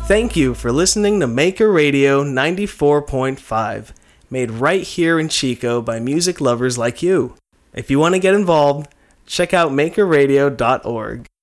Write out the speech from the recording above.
Thank you for listening to Maker Radio 94.5, made right here in Chico by music lovers like you. If you want to get involved, check out makerradio.org.